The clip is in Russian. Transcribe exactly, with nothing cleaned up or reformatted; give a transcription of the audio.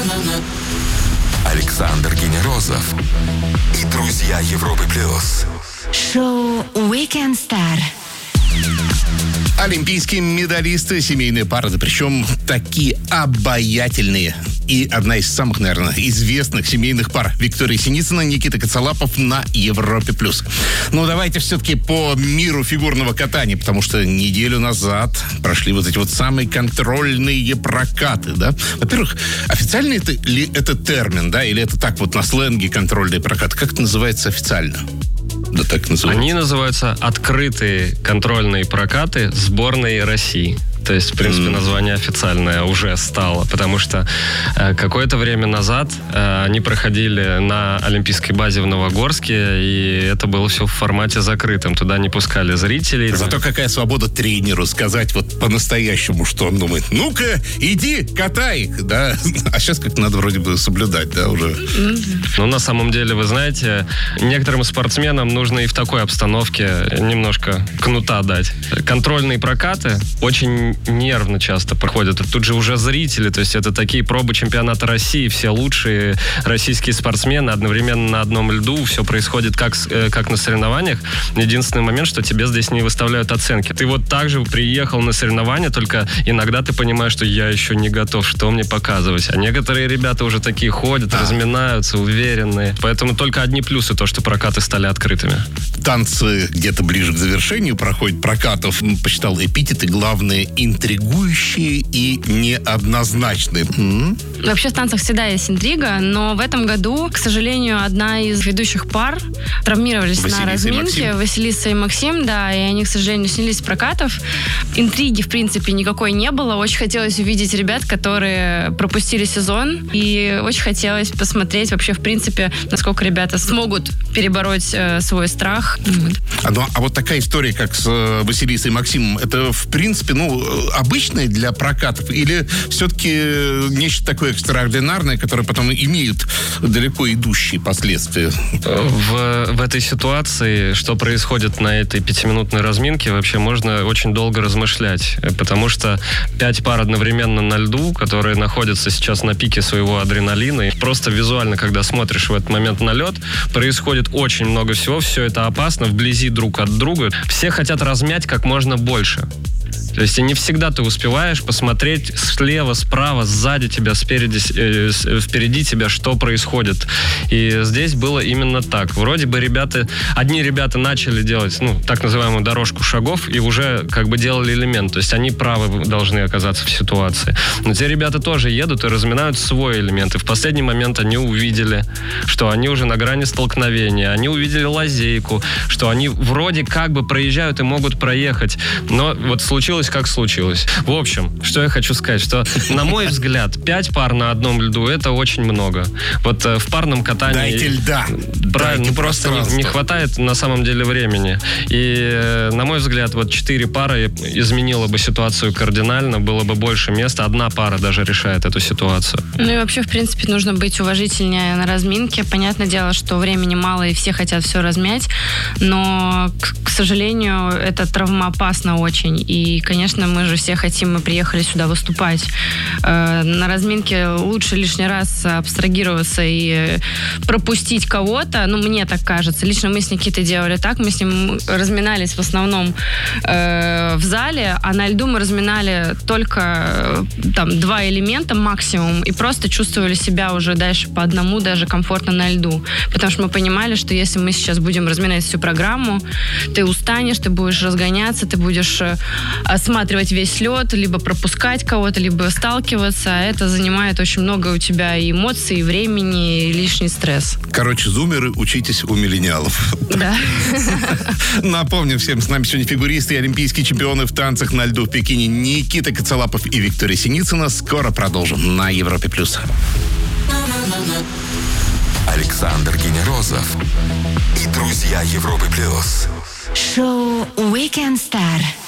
Александр Генерозов и друзья Европы плюс. Шоу Weekend Star. Олимпийские медалисты, семейные пары, да причем такие обаятельные. И одна из самых, наверное, известных семейных пар Виктория Синицына, Никита Коцалапов на Европе+. Ну, давайте все-таки по миру фигурного катания, потому что неделю назад прошли вот эти вот самые контрольные прокаты, да? Во-первых, официально это ли это термин, да, или это так вот на сленге контрольный прокат? Как это называется официально? Да, так называется. Они называются открытые контрольные прокаты сборной России. То есть, в принципе, название официальное уже стало, потому что э, какое-то время назад э, они проходили на олимпийской базе в Новогорске, и это было все в формате закрытом. Туда не пускали зрителей. Зато какая свобода тренеру сказать вот по-настоящему, что он думает. Ну-ка, иди, катай их, да. А сейчас как-то надо вроде бы соблюдать, да, уже. Ну, на самом деле, вы знаете, некоторым спортсменам нужно и в такой обстановке немножко кнута дать. Контрольные прокаты очень нервно часто проходят. Тут же уже зрители, то есть это такие пробы чемпионата России, все лучшие российские спортсмены одновременно на одном льду, все происходит как, как на соревнованиях. Единственный момент, что тебе здесь не выставляют оценки. Ты вот так же приехал на соревнования, только иногда ты понимаешь, что я еще не готов, что мне показывать. А некоторые ребята уже такие ходят, а. разминаются, уверенные. Поэтому только одни плюсы, то, что прокаты стали открытыми. Танцы где-то ближе к завершению проходят прокатов. Посчитал эпитеты главные: интригующие и неоднозначные. М-м? Вообще в танцах всегда есть интрига, но в этом году, к сожалению, одна из ведущих пар травмировались Василиса на разминке. И Василиса и Максим, да, и они, к сожалению, снялись с прокатов. Интриги, в принципе, никакой не было. Очень хотелось увидеть ребят, которые пропустили сезон, и очень хотелось посмотреть вообще, в принципе, насколько ребята смогут перебороть э, свой страх. А, ну, а вот такая история, как с э, Василисой и Максимом, это, в принципе, ну, обычные для прокатов или все-таки нечто такое экстраординарное, которое потом имеют далеко идущие последствия? В, в этой ситуации, что происходит на этой пятиминутной разминке, вообще можно очень долго размышлять, потому что пять пар одновременно на льду, которые находятся сейчас на пике своего адреналина, и просто визуально, когда смотришь в этот момент на лед, происходит очень много всего, все это опасно, вблизи друг от друга. Все хотят размять как можно больше. То есть не всегда ты успеваешь посмотреть слева, справа, сзади тебя, спереди, э, впереди тебя, что происходит. И здесь было именно так. Вроде бы ребята, одни ребята начали делать, ну, так называемую дорожку шагов и уже как бы делали элемент. То есть они правы должны оказаться в ситуации. Но те ребята тоже едут и разминают свой элемент. И в последний момент они увидели, что они уже на грани столкновения. Они увидели лазейку, что они вроде как бы проезжают и могут проехать. Но вот случилось как случилось. В общем, что я хочу сказать, что, на мой взгляд, пять пар на одном льду — это очень много. Вот э, в парном катании... Дайте льда. Правильно, Дайте просто не, не хватает на самом деле времени. И, э, на мой взгляд, вот четыре пары изменило бы ситуацию кардинально, было бы больше места. Одна пара даже решает эту ситуацию. Ну и вообще, в принципе, нужно быть уважительнее на разминке. Понятное дело, что времени мало и все хотят все размять, но, к, к сожалению, это травмоопасно очень. И, конечно, мы же все хотим, мы приехали сюда выступать. Э, на разминке лучше лишний раз абстрагироваться и пропустить кого-то. Ну, мне так кажется. Лично мы с Никитой делали так. Мы с ним разминались в основном э, в зале, а на льду мы разминали только э, там два элемента максимум и просто чувствовали себя уже дальше по одному даже комфортно на льду. Потому что мы понимали, что если мы сейчас будем разминать всю программу, ты устанешь, ты будешь разгоняться, ты будешь э, осматривать весь лед, либо пропускать кого-то, либо сталкиваться. Это занимает очень много у тебя и эмоций, и времени, и лишний стресс. Короче, зумеры, учитесь у миллениалов. Да. Напомним всем, с нами сегодня фигуристы и олимпийские чемпионы в танцах на льду в Пекине Никита Коцалапов и Виктория Синицына. Скоро продолжим на Европе+. Александр Генерозов и друзья Европы+. Шоу Weekend Star.